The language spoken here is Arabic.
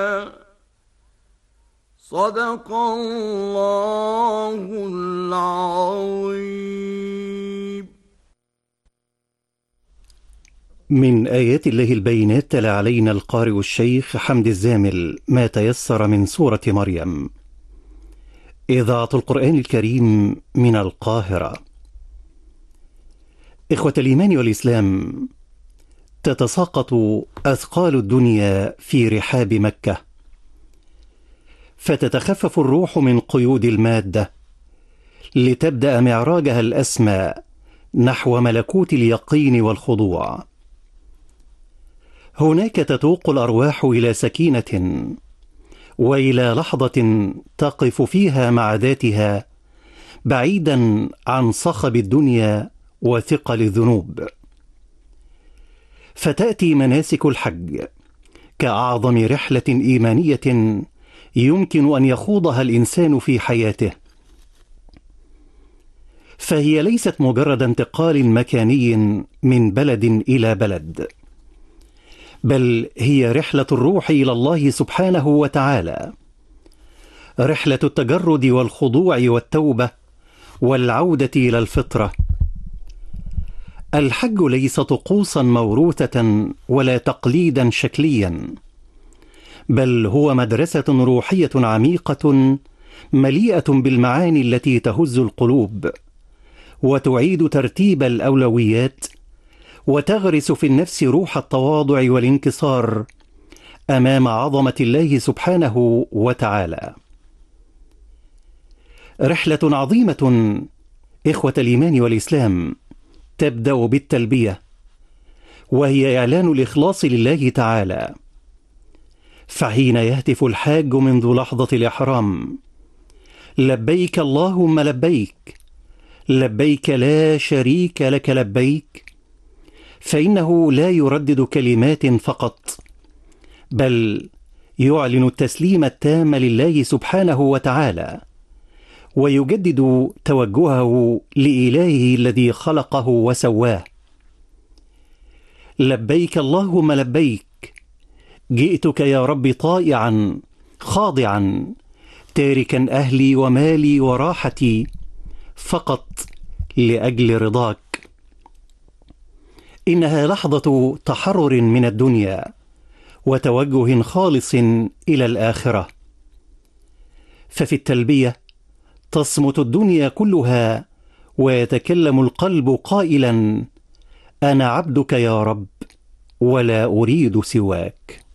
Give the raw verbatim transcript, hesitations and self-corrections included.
صدق الله العظيم. من آيات الله البينات تلا علينا القارئ الشيخ حمد الزامل ما تيسر من سورة مريم. إذاعة القرآن الكريم من القاهرة. إخوة الإيمان والإسلام، تتساقط أثقال الدنيا في رحاب مكة، فتتخفف الروح من قيود المادة لتبدأ معراجها الأسمى نحو ملكوت اليقين والخضوع. هناك تتوق الأرواح إلى سكينة وإلى لحظة تقف فيها مع ذاتها بعيدا عن صخب الدنيا وثقل الذنوب، فتأتي مناسك الحج كأعظم رحلة إيمانية يمكن أن يخوضها الإنسان في حياته، فهي ليست مجرد انتقال مكاني من بلد إلى بلد، بل هي رحلة الروح إلى الله سبحانه وتعالى، رحلة التجرد والخضوع والتوبة والعودة إلى الفطرة. الحج ليس طقوسا موروثة ولا تقليدا شكليا، بل هو مدرسة روحية عميقة مليئة بالمعاني التي تهز القلوب وتعيد ترتيب الأولويات، وتغرس في النفس روح التواضع والانكسار أمام عظمة الله سبحانه وتعالى. رحلة عظيمة إخوة الإيمان والإسلام، تبدأ بالتلبية، وهي إعلان الإخلاص لله تعالى. فحين يهتف الحاج منذ لحظة الإحرام: لبيك اللهم لبيك، لبيك لا شريك لك لبيك، فإنه لا يردد كلمات فقط، بل يعلن التسليم التام لله سبحانه وتعالى، ويجدد توجهه لإلهه الذي خلقه وسواه. لبيك اللهم لبيك، جئتك يا رب طائعا خاضعا، تاركا أهلي ومالي وراحتي فقط لأجل رضاك. إنها لحظة تحرر من الدنيا وتوجه خالص إلى الآخرة، ففي التلبية تصمت الدنيا كلها ويتكلم القلب قائلا: أنا عبدك يا رب ولا أريد سواك.